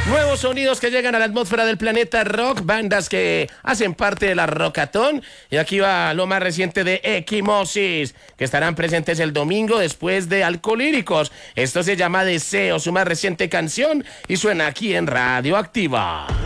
Nuevos sonidos que llegan a la atmósfera del planeta rock, bandas que hacen parte de la Rockatón. Y aquí va lo más reciente de Equimosis, que estarán presentes el domingo después de Alcolíricos. Esto se llama Deseo, su más reciente canción, y suena aquí en Radioactiva.